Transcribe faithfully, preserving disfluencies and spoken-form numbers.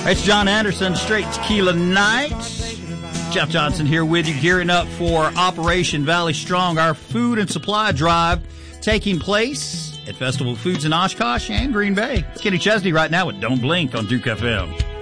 It's John Anderson, Straight Tequila Night. Jeff Johnson here with you, gearing up for Operation Valley Strong, our food and supply drive taking place at Festival Foods in Oshkosh and Green Bay. It's Kenny Chesney right now with Don't Blink on Duke F M.